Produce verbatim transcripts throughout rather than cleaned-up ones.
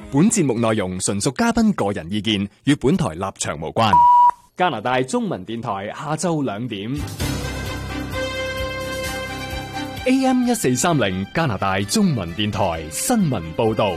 本節目內容純屬嘉賓個人意見，與本台立場無關。加拿大中文電台下晝兩點 A M 一四三零加拿大中文電台新聞報道。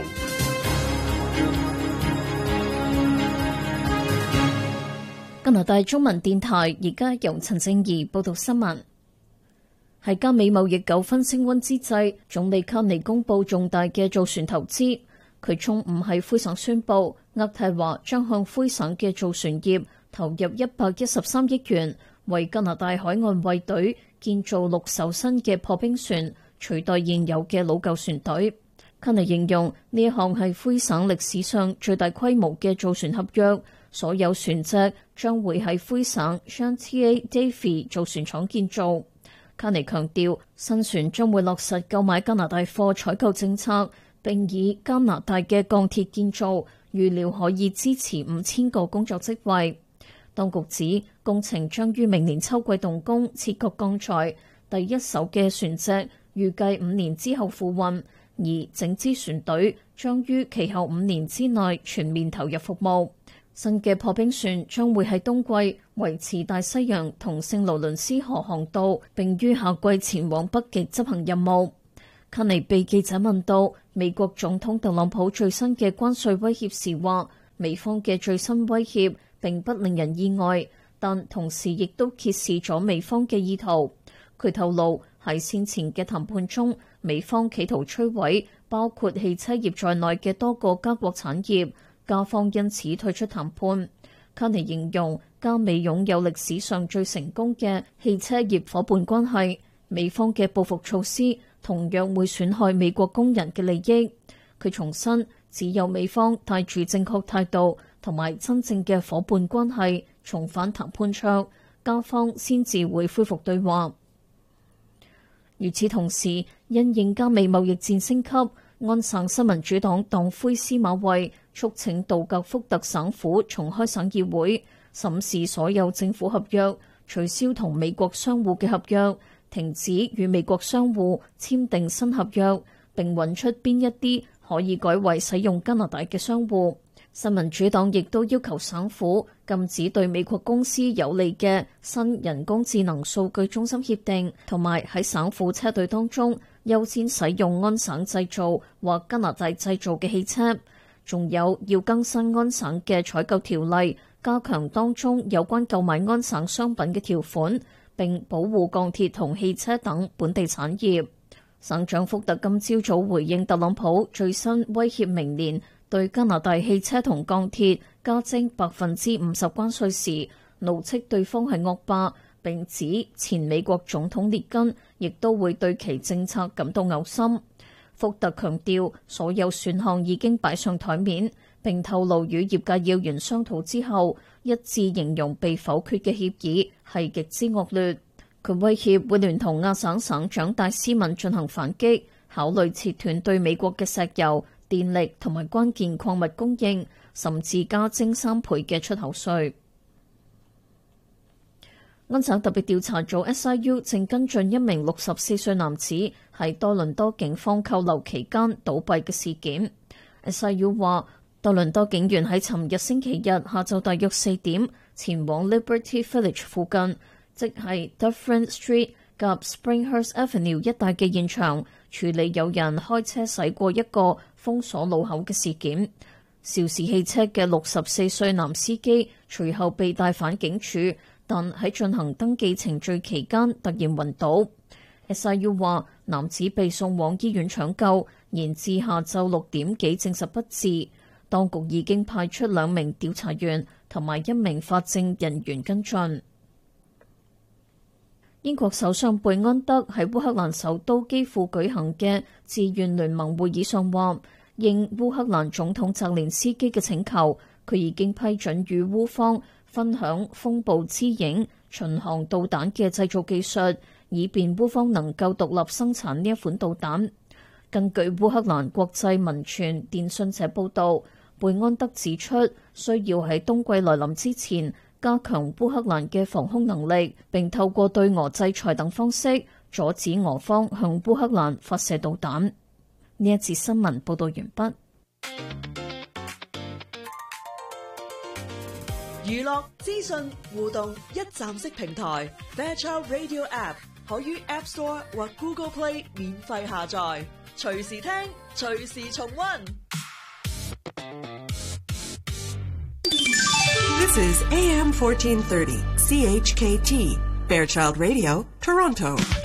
加拿大中文電台而家由陳正儀報道新聞。喺加美貿易糾紛升溫之際，總理卡尼公布重大嘅造船投資。佢中午喺魁省宣布，渥太華將向魁省嘅造船業投入一百一十三億元，為加拿大海岸衛隊建造六艘新嘅破冰船，取代現有嘅老舊船隊。卡尼形容呢一項係魁省歷史上最大規模嘅造船合約，所有船隻將會喺魁省 Chantier Davie 造船廠建造。卡尼強調，新船將會落實購買加拿大貨採購政策，並以加拿大嘅鋼鐵建造，預料可以支持五千個工作職位。當局指工程將於明年秋季動工，切割鋼材，第一艘嘅船隻預計五年之後付運，而整支船隊將於其後五年之內全面投入服務。新嘅破冰船將會喺冬季維持大西洋同聖勞倫斯河航道，並於夏季前往北極執行任務。卡尼被記者問到美國總統特朗普最新嘅關稅威脅時，話美方嘅最新威脅並不令人意外，但同時亦都揭示咗美方嘅意圖。佢透露喺先前嘅談判中，美方企圖摧毀包括汽車業在內嘅多個加國產業，加方因此退出談判。卡尼形容加美擁有歷史上最成功嘅汽車業夥伴關係，美方嘅報復措施同樣會損害美國工人嘅利益。佢重申，只有美方帶住正確態度同埋真正嘅夥伴關係重返談判桌，加方先至會恢復對話。與此同時，因應加美貿易戰升級，安省新民主黨黨魁司馬衛促請杜格福特省府重開省議會，審視所有政府合約，取消同美國商戶嘅合約，停止與美國商戶簽訂新合約，並揾出邊一啲可以改為使用加拿大嘅商戶。新民主黨亦都要求省府禁止對美國公司有利嘅新人工智能數據中心協定，同埋喺省府車隊當中優先使用安省製造或加拿大製造嘅汽車。仲有要更新安省嘅採購條例，加強當中有關購買安省商品嘅條款，並保護鋼鐵同汽車等本地產業。省長福特今朝早回應特朗普最新威脅明年對加拿大汽車同鋼鐵加徵百分之五十關稅時，怒斥對方係惡霸，並指前美國總統列根亦都會對其政策感到嘔心。福特強調，所有選項已經擺上台面，並透露與業界要員商討之後，一致形容被否決嘅協議係極之惡劣。佢威脅會聯同亞省省長戴斯文進行反擊，考慮切斷對美國嘅石油、電力同埋關鍵礦物供應，甚至加徵三倍嘅出口稅。安省特別調查組 S I U 正跟進一名六十四歲男子喺多倫多警方扣留期間倒斃嘅事件。S I U 話，多倫多警員喺尋日星期日下晝大約四點前往 Liberty Village 附近，即係 Dufferin Street 及 Springhurst Avenue 一帶嘅現場，處理有人開車駛過一個封鎖路口嘅事件。肇事汽車嘅六十四歲男司機隨後被帶返警署，但喺進行登記程序期間突然暈倒。S I U 話，男子被送往醫院搶救，延至下晝六點幾證實不治。當局已經派出兩名調查員同埋一名法證人員跟進。英國首相貝安德喺烏克蘭首都基輔舉行嘅志願聯盟會議上話，應烏克蘭總統澤連斯基嘅請求，佢已經批准與烏方分享風暴之影巡航導彈嘅製造技術，以便烏方能夠獨立生產呢一款導彈。根據烏克蘭國際文傳電訊社報導，貝安德指出，需要喺冬季來臨之前加強烏克蘭嘅防空能力，並透過對俄制裁等方式阻止俄方向烏克蘭發射導彈。呢一節新聞報導完畢。 娛樂、資訊、互動一站式平台 Fairchild Radio App 可於 App Store 或 Google Play 免費下載，隨時聽，隨時重溫。 This is A M fourteen thirty C H K T Fairchild Radio, Toronto.